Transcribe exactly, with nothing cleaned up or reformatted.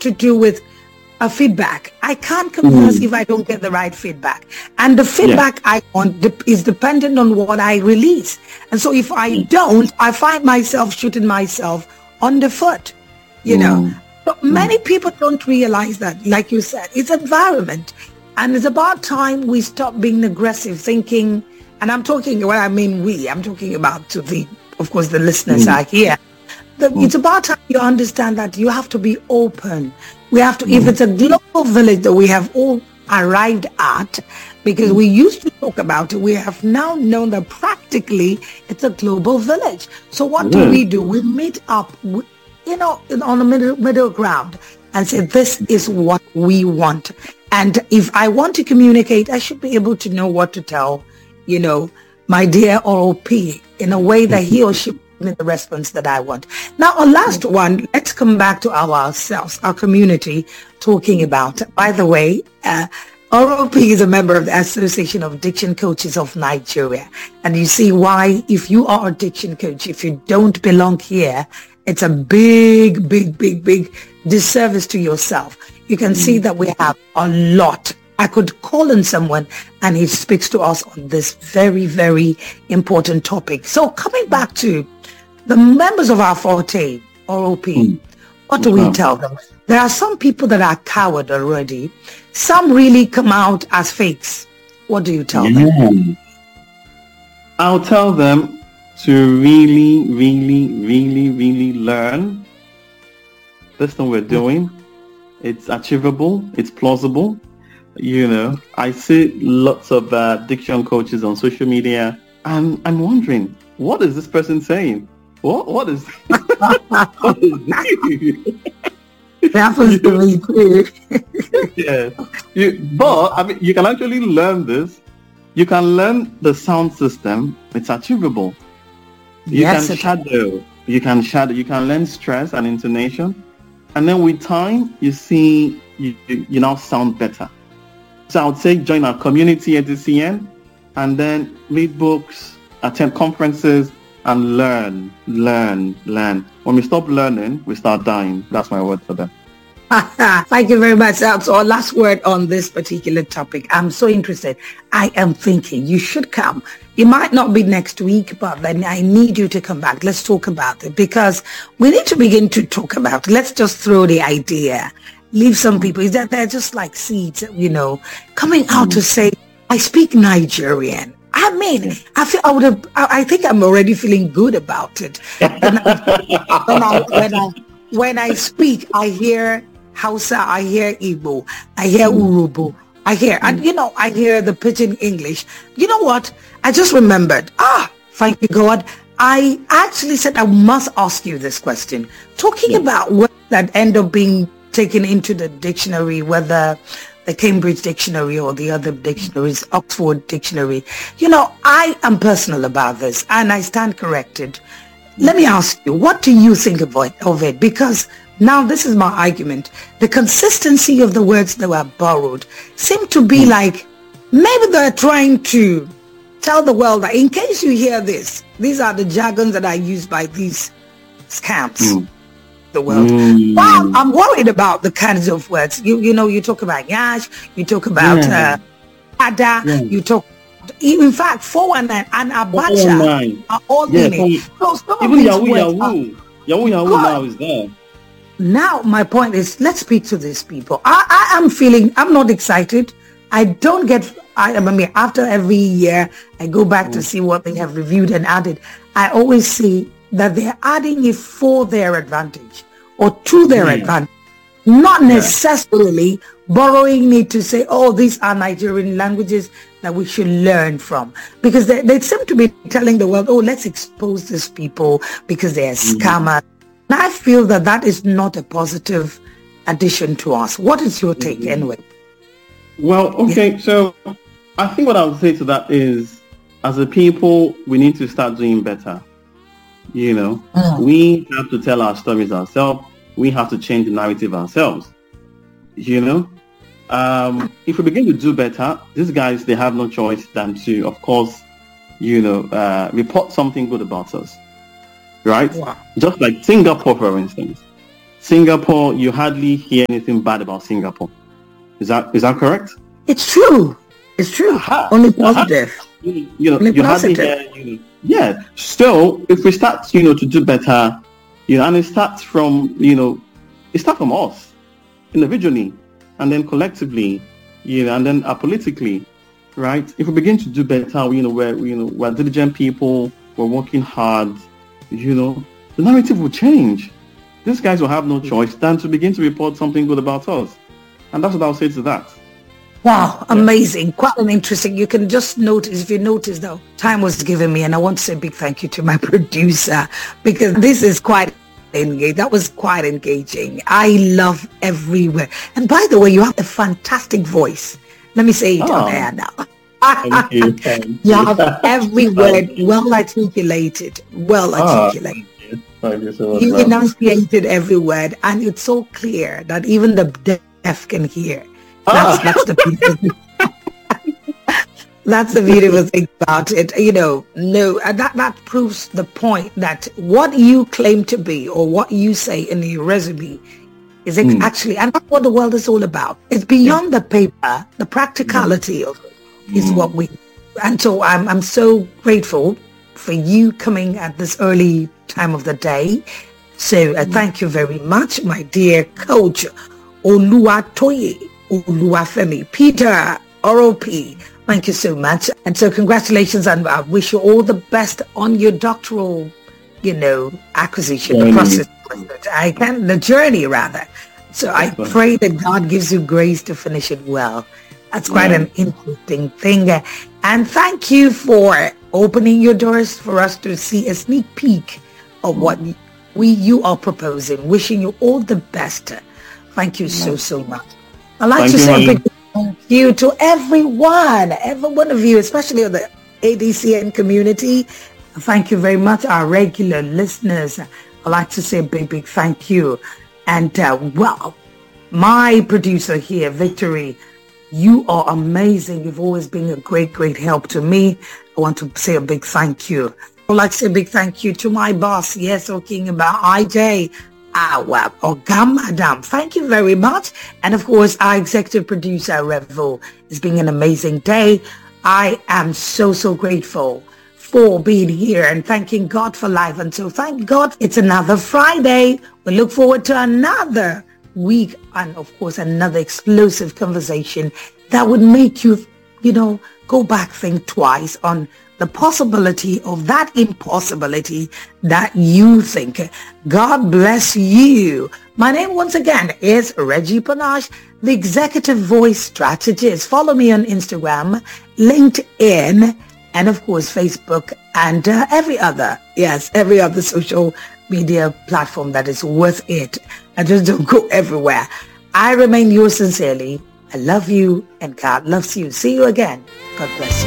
to do with a feedback. I can't converse Mm. if I don't get the right feedback. And the feedback I want de- is dependent on what I release. And so if I don't, I find myself shooting myself on the foot, you know. Mm. But many people don't realize that, like you said, it's environment. And it's about time we stop being aggressive, thinking, and I'm talking, when I mean we, I'm talking about to the, of course, the listeners Mm. are here. The, it's about time you understand that you have to be open. We have to, if it's a global village that we have all arrived at, because we used to talk about it, we have now known that practically it's a global village. So what do Yeah. we do? We meet up, w- you know, in- on the middle, middle ground and say, this is what we want. And if I want to communicate, I should be able to know what to tell, you know, my dear R O P in a way that he or she will give me the response that I want. Now, a last one, let's come back to ourselves, our community, talking about, by the way, uh, R O P is a member of the Association of Diction Coaches of Nigeria. And you see why, if you are a diction coach, if you don't belong here, it's a big, big, big, big disservice to yourself. You can see that we have a lot. I could call on someone and he speaks to us on this very, very important topic. So coming back to the members of our Forte, R O P, Mm. what do we Wow. tell them? There are some people that are coward already. Some really come out as fakes. What do you tell them? Yeah. I'll tell them to really, really, really, really learn this thing we're doing. It's achievable. It's plausible. You know, I see lots of uh, diction coaches on social media, and I'm wondering, what is this person saying? What what is what is this? It happens to me too. Yeah. You, but I mean, you can actually learn this. You can learn the sound system. It's achievable. You Yes, can it- shadow. You can shadow. You can learn stress and intonation, and then with time, you see you you, you now sound better. So I would say join our community at D C N, and then read books, attend conferences, and learn, learn, learn. When we stop learning, we start dying. That's my word for them. Thank you very much. That's our last word on this particular topic. I'm so interested. I am thinking you should come. It might not be next week, but then I need you to come back. Let's talk about it because we need to begin to talk about it. Let's just throw the idea. Leave some people. Is that they're just like seeds, you know, coming out to say, I speak Nigerian. I mean, I feel I would have. I I think I'm already feeling good about it. When I, when I, when I, when I speak, I hear Hausa, I hear Igbo, I hear Urubu, I hear, and you know, I hear the pidgin English. You know what? I just remembered. Ah, thank you, God. I actually said I must ask you this question. Talking Yeah. about words that end up being taken into the dictionary, whether the Cambridge Dictionary or the other dictionaries, Oxford Dictionary. You know, I am personal about this and I stand corrected. Let me ask you, what do you think of it, of it? Because now this is my argument. The consistency of the words that were borrowed seem to be like, maybe they're trying to tell the world that in case you hear this, these are the jargons that are used by these scamps. Mm. The world. Mm. Well, I'm worried about the kinds of words. You you know, you talk about yash, you talk about Yeah. uh, ada, Yeah. you talk. In fact, four one nine and abacha four one nine. are all Yeah, in it. So some of Even these Yahoo words Yahoo. are- Yahoo Yahoo God. now is there. Now, my point is, let's speak to these people. I, I am feeling, I'm not excited. I don't get, I, I mean, after every year, I go back to see what they have reviewed and added. I always see that they're adding it for their advantage or to their Yeah. advantage, not necessarily borrowing it to say, oh, these are Nigerian languages that we should learn from. Because they, they seem to be telling the world, oh, let's expose these people because they're scammers. And I feel that that is not a positive addition to us. What is your take Mhm. anyway? Well, okay, so I think what I would say to that is, as a people, we need to start doing better. You know, Mm. we have to tell our stories ourselves. We have to change the narrative ourselves. You know, um, if we begin to do better, these guys, they have no choice than to, of course, you know, uh, report something good about us. Right? Wow. Just like Singapore, for instance. Singapore, you hardly hear anything bad about Singapore. Is that is that correct? It's true. It's true. Aha. Only positive. Aha. You, you know, Only you hardly positive. hear, you know, yeah. Still, if we start, you know, to do better, you know, and it starts from, you know, it starts from us individually, and then collectively, you know, and then uh, politically, right? If we begin to do better, you know, we're, you know, we're diligent people, we're working hard, you know, the narrative will change. These guys will have no choice than to begin to report something good about us. And that's what I'll say to that. Wow, amazing. Quite an interesting. You can just notice, if you notice though, time was given me, and I want to say a big thank you to my producer, because this is quite engaging. That was quite engaging. I love every word. And by the way, you have a fantastic voice. Let me say it Oh. on air now. Thank you. Thank You have every word Thank you. well articulated. Well Ah, articulated. thank you. Thank you so much. You ma'am. enunciated every word, and it's so clear that even the deaf can hear. That's, Ah. that's the beautiful. That's the beautiful thing about it. You know, no, and that, that proves the point that what you claim to be or what you say in your resume is ex- Mm. actually, and that's what the world is all about. It's beyond the paper. The practicality of it is Mm. what we, and so I'm, I'm so grateful for you coming at this early time of the day. So uh, thank you very much, my dear coach, Oluwatoye Oluwafemi, Peter Oropi. Thank you so much. And so congratulations, and I wish you all the best on your doctoral, you know, acquisition, the Journey. process, I can, the journey rather. So I Yes, ma'am. pray that God gives you grace to finish it well. That's quite Yeah. an interesting thing. And thank you for opening your doors for us to see a sneak peek of what we you are proposing. Wishing you all the best. Thank you so, so much. I'd like Thank to you, say a honey. big thank you to everyone, every one of you, especially of the A D C N community. Thank you very much, our regular listeners. I'd like to say a big, big thank you. And, uh, well, my producer here, Victory, you are amazing. You've always been a great, great help to me. I want to say a big thank you. I'd like to say a big thank you to my boss, yes, talking about I J. Ah, well, Oga Madam, thank you very much. And of course, our executive producer, Revo, it's been an amazing day. I am so, so grateful for being here and thanking God for life. And so thank God it's another Friday. We look forward to another week and of course another explosive conversation that would make you, you know, go back, think twice on the possibility of that impossibility that you think. God bless you. My name once again is Reggie Panache, the Executive Voice Strategist. Follow me on Instagram, LinkedIn, and of course Facebook, and uh, every other, yes, every other social media platform that is worth it. I just don't go everywhere. I remain yours sincerely. I love you and God loves you. See you again. God bless you.